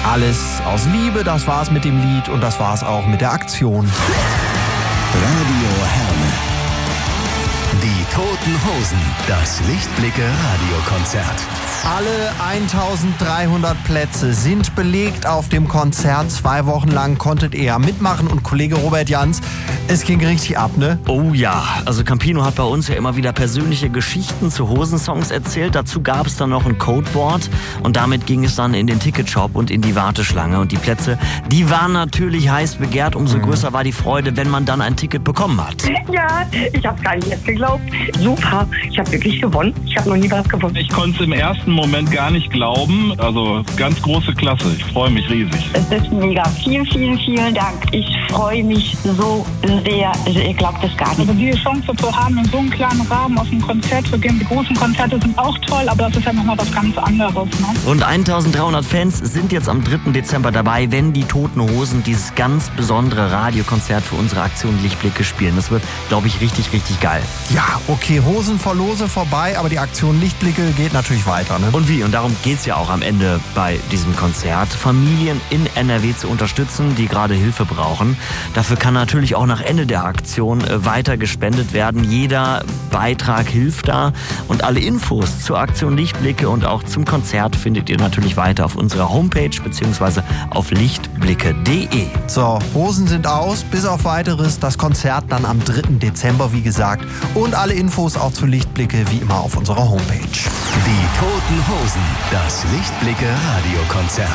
Alles aus Liebe, das war's mit dem Lied und das war's auch mit der Aktion. Radio Herne. Die Toten Hosen, das Lichtblicke-Radiokonzert. Alle 1300 Plätze sind belegt auf dem Konzert. 2 Wochen lang konntet ihr mitmachen und Kollege Robert Jans, es ging richtig ab, ne? Oh ja, also Campino hat bei uns ja immer wieder persönliche Geschichten zu Hosensongs erzählt. Dazu gab es dann noch ein Codewort und damit ging es dann in den Ticketshop und in die Warteschlange. Und die Plätze, die waren natürlich heiß begehrt. Umso größer war die Freude, wenn man dann ein Ticket bekommen hat. Ja, ich habe gar nicht jetzt geglaubt. Super, ich habe wirklich gewonnen. Ich habe noch nie was gewonnen. Ich konnte es im ersten Moment gar nicht glauben. Also ganz große Klasse. Ich freue mich riesig. Es ist mega. Vielen, vielen, vielen Dank. Ich freue mich so sehr. Ihr glaubt es gar nicht. Also die Chance zu haben, in so einem kleinen Rahmen auf ein Konzert zu gehen. Die großen Konzerte sind auch toll, aber das ist ja nochmal was ganz anderes. Ne? Rund 1300 Fans sind jetzt am 3. Dezember dabei, wenn die Toten Hosen dieses ganz besondere Radiokonzert für unsere Aktion Lichtblicke spielen. Das wird, glaube ich, richtig, richtig geil. Ja, okay, Hosenverlose vorbei, aber die Aktion Lichtblicke geht natürlich weiter, ne? Und wie? Und darum geht's ja auch am Ende bei diesem Konzert, Familien in NRW zu unterstützen, die gerade Hilfe brauchen. Dafür kann natürlich auch nach Ende der Aktion weiter gespendet werden. Jeder Beitrag hilft da. Und alle Infos zur Aktion Lichtblicke und auch zum Konzert findet ihr natürlich weiter auf unserer Homepage bzw. auf lichtblicke.de. So, Hosen sind aus, bis auf Weiteres. Das Konzert dann am 3. Dezember, wie gesagt. Und alle Infos auch zu Lichtblicke wie immer auf unserer Homepage. Die Toten Hosen, das Lichtblicke-Radiokonzert.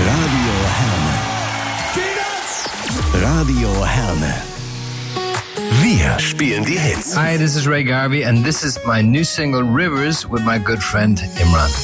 Radio Herne. Radio Herne. Wir spielen die Hits. Hi, this is Ray Garvey and this is my new single Rivers with my good friend Imran.